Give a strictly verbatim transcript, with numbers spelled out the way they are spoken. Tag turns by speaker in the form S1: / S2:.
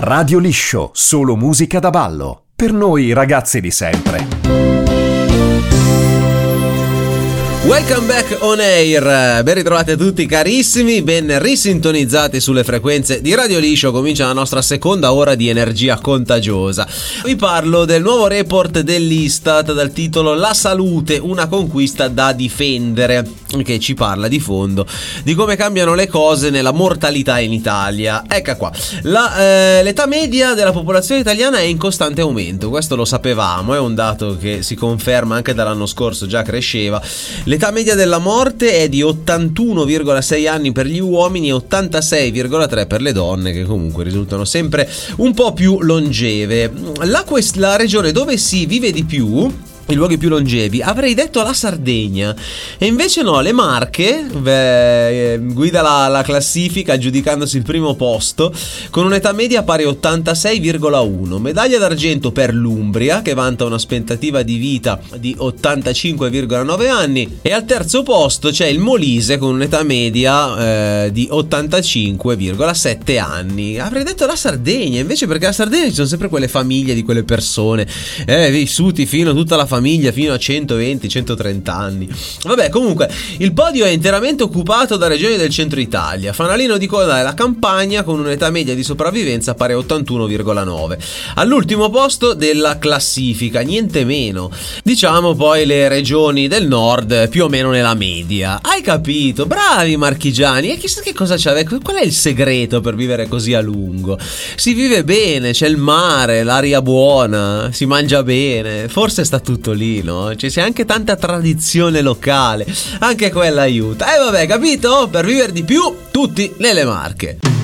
S1: Radio Liscio, solo musica da ballo. Per noi ragazzi di sempre.
S2: Welcome back on air, ben ritrovati a tutti carissimi, ben risintonizzati sulle frequenze di Radio Liscio. Comincia la nostra seconda ora di energia contagiosa. Vi parlo del nuovo report dell'Istat dal titolo La salute, una conquista da difendere, che ci parla di fondo di come cambiano le cose nella mortalità in Italia. Ecco qua, la, eh, l'età media della popolazione italiana è in costante aumento, questo lo sapevamo, è un dato che si conferma anche dall'anno scorso, già cresceva. L'età media della morte è di ottantuno virgola sei anni per gli uomini e ottantasei virgola tre per le donne, che comunque risultano sempre un po' più longeve. La, quest- la regione dove si vive di più, i luoghi più longevi, avrei detto la Sardegna, e invece no, le Marche beh, guida la, la classifica giudicandosi il primo posto con un'età media pari a ottantasei virgola uno. Medaglia d'argento per l'Umbria, che vanta un'aspettativa di vita di ottantacinque virgola nove anni, e al terzo posto c'è il Molise con un'età media eh, di ottantacinque virgola sette anni. Avrei detto la Sardegna invece, perché la Sardegna ci sono sempre quelle famiglie di quelle persone eh, vissuti fino a tutta la famiglia fino a centoventi centotrenta anni. Vabbè, comunque il podio è interamente occupato da regioni del centro Italia. Fanalino di coda è la Campania con un'età media di sopravvivenza pari a ottantuno virgola nove. All'ultimo posto della classifica, niente meno, diciamo poi le regioni del nord più o meno nella media. Hai capito? Bravi marchigiani. E chissà che cosa c'è, qual è il segreto per vivere così a lungo? Si vive bene, c'è il mare, l'aria buona, si mangia bene, forse sta tutto lì, no? C'è anche tanta tradizione locale, anche quella aiuta. E eh, vabbè, capito? Per vivere di più, tutti nelle Marche.